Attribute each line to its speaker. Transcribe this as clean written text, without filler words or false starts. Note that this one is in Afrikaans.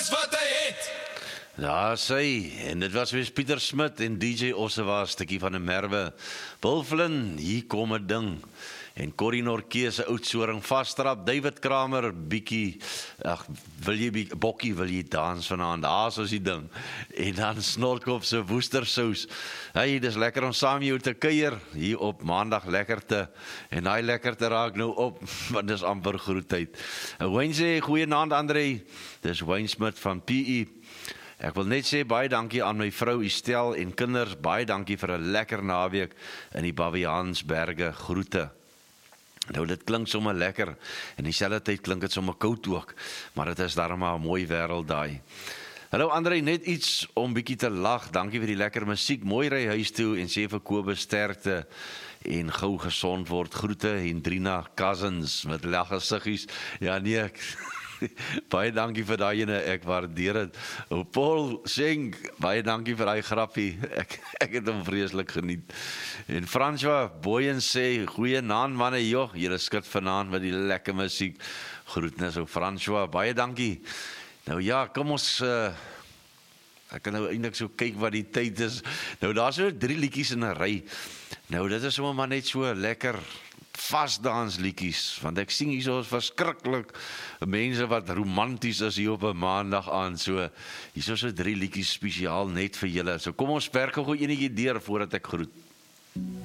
Speaker 1: is wat hy het.
Speaker 2: Daar sê, en dit was weer Pieter Smit en DJ Ossewa, stukkie van 'n merwe. Bill Flynn, hier kom 'n ding. En Corrie Norke se oudsoring vasstrap, David Kramer, bietjie, bokkie, wil jy dans vanaand, daar is ons die ding. En dan Snorkop se woestersous. Hey, dis lekker om saam met jou te kuier, hier op maandag lekkerte. En daai lekkerte raak nou op, want dis amper groetheid. Wayne sê, goeienaand André, dis Wayne Smit van PE. Ek wil net sê, baie dankie aan my vrou Estel en kinders, baie dankie vir 'n lekker naweek in die Baviaansberge, groete. Nou, dit klink sommer lekker, en dieselfde tyd klink dit sommer koud ook, maar dit is daarom maar 'n mooi wêreld daai. Hallo André, net iets om bietjie te lag, dankie vir die lekker musiek, mooi ry huis toe, en sê vir Kobus sterkte, en gou gesond word, groete, Hendrina Cousins, met laggesiggies, ja nee, baie dankie vir daai ene, ek waardeer dit. Paul Schenk, baie dankie vir daai grappie, ek het hom vreeslik geniet. En François Boyen sê, goeienaand manne, joh, julle skud vanaand met die lekker musiek. Groetnis ou François, baie dankie. Nou ja, kom ons, ek kan nou eintlik so kyk wat die tyd is. Nou daar is so 3 liedjies in 'n ry. Nou dit is sommer maar net so lekker vasdansliedjies, want ek sien hier so verskriklik mense wat romanties is hier op 'n maandag aan, so hier is so 3 liedjies spesiaal net vir julle. So kom ons werk gou enetjie deur voordat ek groet.